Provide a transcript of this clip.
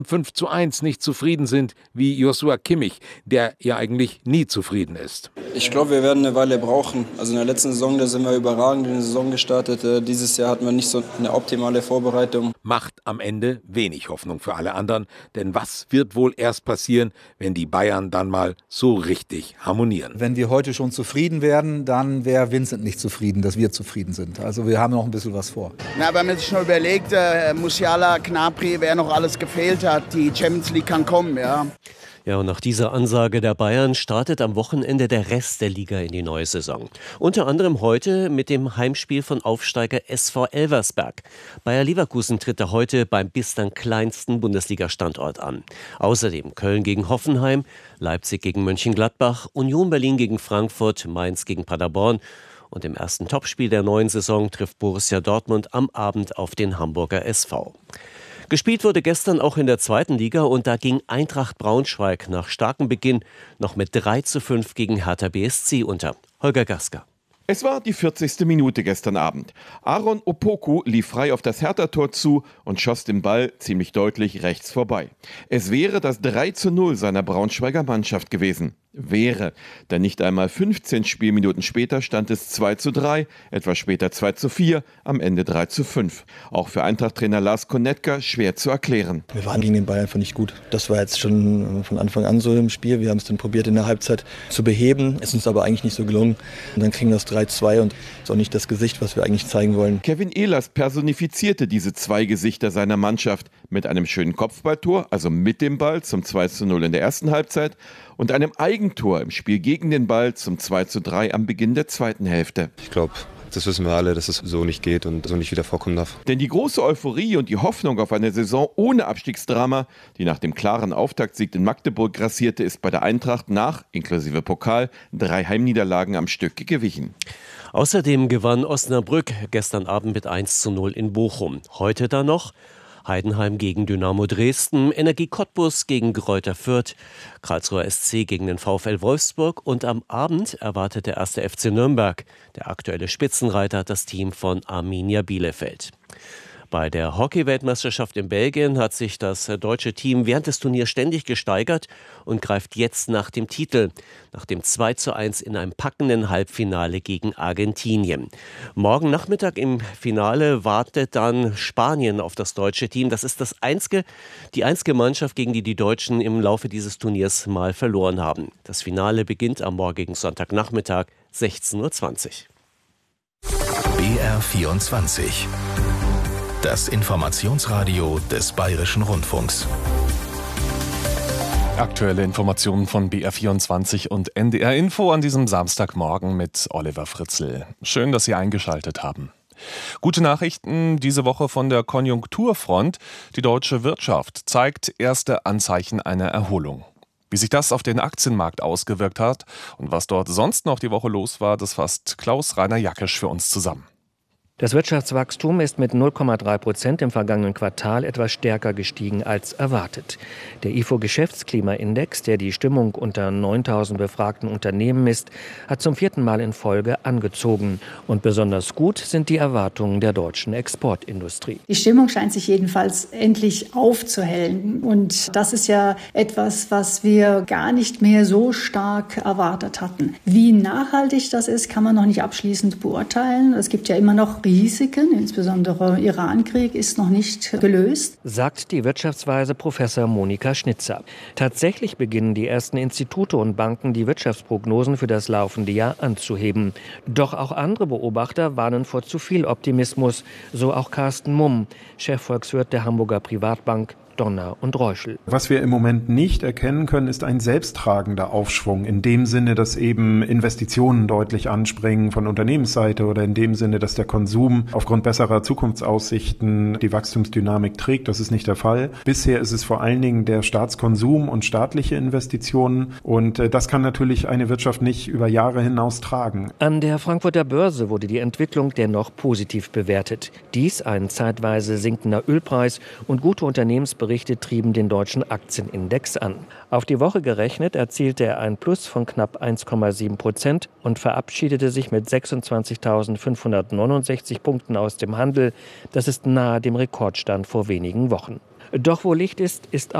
5:1 nicht zufrieden sind, wie Joshua Kimmich, der ja eigentlich nie zufrieden ist. Ich glaube, wir werden eine Weile brauchen. Also in der letzten Saison, da sind wir überragend in die Saison gestartet. Dieses Jahr hatten wir nicht so eine optimale Vorbereitung. Macht am Ende wenig Hoffnung für alle anderen, denn was wird wohl erst passieren, wenn die Bayern dann mal so richtig harmonieren? Wenn wir heute schon zufrieden wären, dann wäre Vincent nicht zufrieden, dass wir zufrieden sind. Also wir haben noch ein bisschen was vor. Na, wenn man sich nur überlegt, Musiala, Gnabry, wer noch alles gefehlt hat, die Champions League kann kommen, ja. Ja, und nach dieser Ansage der Bayern startet am Wochenende der Rest der Liga in die neue Saison. Unter anderem heute mit dem Heimspiel von Aufsteiger SV Elversberg. Bayer Leverkusen tritt da heute beim bislang kleinsten Bundesliga-Standort an. Außerdem Köln gegen Hoffenheim, Leipzig gegen Mönchengladbach, Union Berlin gegen Frankfurt, Mainz gegen Paderborn. Und im ersten Topspiel der neuen Saison trifft Borussia Dortmund am Abend auf den Hamburger SV. Gespielt wurde gestern auch in der zweiten Liga und da ging Eintracht Braunschweig nach starkem Beginn noch mit 3:5 gegen Hertha BSC unter. Holger Gasker. Es war die 40. Minute gestern Abend. Aaron Opoku lief frei auf das Hertha-Tor zu und schoss den Ball ziemlich deutlich rechts vorbei. Es wäre das 3:0 seiner Braunschweiger Mannschaft gewesen. Wäre, denn nicht einmal 15 Spielminuten später stand es 2:3, etwas später 2:4, am Ende 3:5. Auch für Eintracht-Trainer Lars Konetka schwer zu erklären. Wir waren gegen den Ball einfach nicht gut. Das war jetzt schon von Anfang an so im Spiel. Wir haben es dann probiert in der Halbzeit zu beheben. Es ist uns aber eigentlich nicht so gelungen. Und dann kriegen wir das 3:2 und ist auch nicht das Gesicht, was wir eigentlich zeigen wollen. Kevin Ehlers personifizierte diese zwei Gesichter seiner Mannschaft mit einem schönen Kopfballtor, also mit dem Ball zum 2:0 in der ersten Halbzeit und einem Eigentor im Spiel gegen den Ball zum 2:3 am Beginn der zweiten Hälfte. Ich glaube, das wissen wir alle, dass es so nicht geht und so nicht wieder vorkommen darf. Denn die große Euphorie und die Hoffnung auf eine Saison ohne Abstiegsdrama, die nach dem klaren Auftaktsieg in Magdeburg grassierte, ist bei der Eintracht nach, inklusive Pokal, 3 Heimniederlagen am Stück gewichen. Außerdem gewann Osnabrück gestern Abend mit 1:0 in Bochum. Heute dann noch Heidenheim gegen Dynamo Dresden, Energie Cottbus gegen Greuther Fürth, Karlsruher SC gegen den VfL Wolfsburg und am Abend erwartet der 1. FC Nürnberg, der aktuelle Spitzenreiter, das Team von Arminia Bielefeld. Bei der Hockey-Weltmeisterschaft in Belgien hat sich das deutsche Team während des Turniers ständig gesteigert und greift jetzt nach dem Titel, nach dem 2:1 in einem packenden Halbfinale gegen Argentinien. Morgen Nachmittag im Finale wartet dann Spanien auf das deutsche Team. Das ist die einzige Mannschaft, gegen die die Deutschen im Laufe dieses Turniers mal verloren haben. Das Finale beginnt am morgigen Sonntagnachmittag 16:20 Uhr. BR24. Das Informationsradio des Bayerischen Rundfunks. Aktuelle Informationen von BR24 und NDR Info an diesem Samstagmorgen mit Oliver Fritzl. Schön, dass Sie eingeschaltet haben. Gute Nachrichten diese Woche von der Konjunkturfront. Die deutsche Wirtschaft zeigt erste Anzeichen einer Erholung. Wie sich das auf den Aktienmarkt ausgewirkt hat und was dort sonst noch die Woche los war, das fasst Klaus-Rainer Jackisch für uns zusammen. Das Wirtschaftswachstum ist mit 0,3% im vergangenen Quartal etwas stärker gestiegen als erwartet. Der IFO-Geschäftsklimaindex, der die Stimmung unter 9.000 befragten Unternehmen misst, hat zum 4. Mal in Folge angezogen. Und besonders gut sind die Erwartungen der deutschen Exportindustrie. Die Stimmung scheint sich jedenfalls endlich aufzuhellen. Und das ist ja etwas, was wir gar nicht mehr so stark erwartet hatten. Wie nachhaltig das ist, kann man noch nicht abschließend beurteilen. Es gibt ja immer noch Risiken, insbesondere Iran-Krieg ist noch nicht gelöst, sagt die Wirtschaftsweise Professor Monika Schnitzer. Tatsächlich beginnen die ersten Institute und Banken, die Wirtschaftsprognosen für das laufende Jahr anzuheben. Doch auch andere Beobachter warnen vor zu viel Optimismus, so auch Carsten Mumm, Chefvolkswirt der Hamburger Privatbank Donner und Reuschel. Was wir im Moment nicht erkennen können, ist ein selbsttragender Aufschwung. In dem Sinne, dass eben Investitionen deutlich anspringen von Unternehmensseite oder in dem Sinne, dass der Konsum aufgrund besserer Zukunftsaussichten die Wachstumsdynamik trägt. Das ist nicht der Fall. Bisher ist es vor allen Dingen der Staatskonsum und staatliche Investitionen. Und das kann natürlich eine Wirtschaft nicht über Jahre hinaus tragen. An der Frankfurter Börse wurde die Entwicklung dennoch positiv bewertet. Dies ein zeitweise sinkender Ölpreis und gute Unternehmensberichte trieben den deutschen Aktienindex an. Auf die Woche gerechnet erzielte er ein Plus von knapp 1,7% und verabschiedete sich mit 26.569 Punkten aus dem Handel. Das ist nahe dem Rekordstand vor wenigen Wochen. Doch wo Licht ist, ist